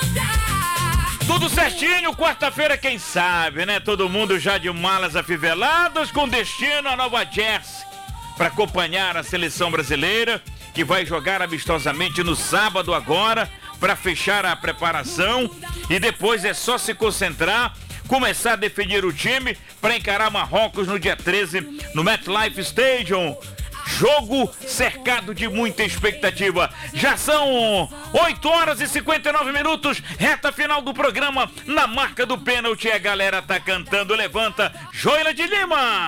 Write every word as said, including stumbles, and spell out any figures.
Tudo certinho, quarta-feira, quem sabe, né? Todo mundo já de malas afiveladas com destino a Nova Jersey para acompanhar a seleção brasileira que vai jogar amistosamente no sábado agora para fechar a preparação e depois é só se concentrar, começar a definir o time para encarar Marrocos no dia treze no MetLife Stadium. Jogo cercado de muita expectativa. Já são oito horas e cinquenta e nove minutos, reta final do programa. Na marca do pênalti, a galera tá cantando. Levanta, Joila de Lima.